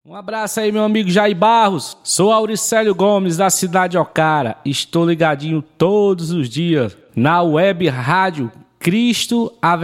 Um abraço aí, meu amigo Jair Barros. Sou Auricélio Gomes, da cidade de Ocara. Estou ligadinho todos os dias na web rádio Cristo